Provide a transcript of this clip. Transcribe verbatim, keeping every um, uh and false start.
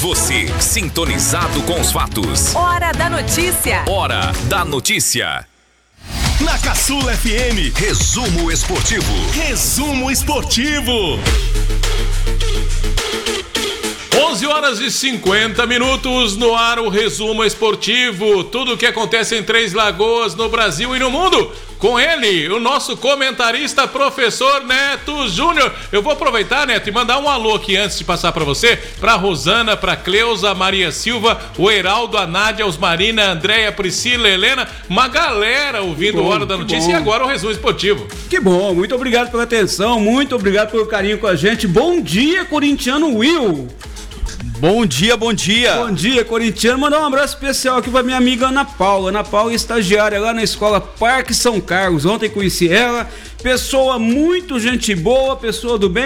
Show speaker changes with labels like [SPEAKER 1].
[SPEAKER 1] Você, sintonizado com os fatos.
[SPEAKER 2] Hora da notícia.
[SPEAKER 1] Hora da notícia.
[SPEAKER 3] Na Caçula F M,
[SPEAKER 1] Resumo Esportivo.
[SPEAKER 3] Resumo Esportivo.
[SPEAKER 4] onze horas e cinquenta minutos no ar, o Resumo Esportivo. Tudo o que acontece em Três Lagoas, no Brasil e no mundo. Com ele, o nosso comentarista, professor Neto Júnior. Eu vou aproveitar, Neto, e mandar um alô aqui antes de passar para você, para Rosana, para Cleusa, Maria Silva, o Heraldo, a Nádia, os Marina, a Andréia, Priscila, Helena, uma galera ouvindo
[SPEAKER 5] bom,
[SPEAKER 4] Hora da Notícia bom. E agora o Resumo Esportivo.
[SPEAKER 5] Que bom, muito obrigado pela atenção, muito obrigado pelo carinho com a gente. Bom dia, corintiano Will.
[SPEAKER 6] Bom dia, bom dia.
[SPEAKER 5] Bom dia, corintiano. Mandar um abraço especial aqui pra minha amiga Ana Paula. Ana Paula é estagiária lá na escola Parque São Carlos. Ontem conheci ela. Pessoa muito gente boa, pessoa do bem.